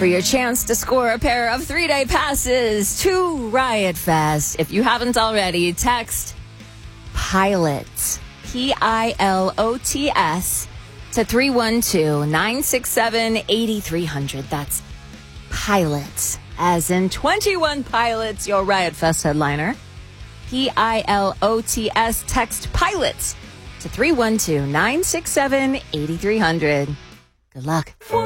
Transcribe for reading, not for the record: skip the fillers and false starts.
for your chance to score a pair of 3-day passes to Riot Fest. If you haven't already, text PILOTS, PILOTS, to 312-967-8300. That's PILOTS, as in 21 Pilots, your Riot Fest headliner. PILOTS, text PILOTS to 312-967-8300. Good luck.